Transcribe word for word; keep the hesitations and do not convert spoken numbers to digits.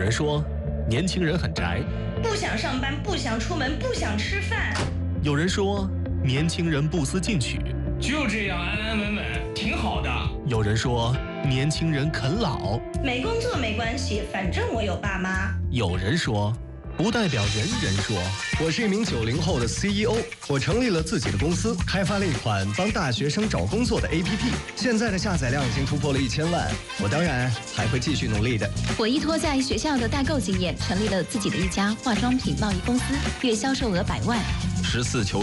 人说，年轻人很宅， 不想上班，不想出门，不想吃饭。 有人说，年轻人不思进取， 就这样安安稳稳，挺好的。 有人说，年轻人啃老， 没工作没关系，反正我有爸妈。 有人说，不代表人人说。 我是一名九零后的 C E O， 我成立了自己的公司，开发了一款帮大学生找工作的 A P P， 现在的下载量已经突破了一千万。我当然还会继续努力的。 我依托在学校的代购经验，成立了自己的一家化妆品贸易公司，月销售额百万。 十四求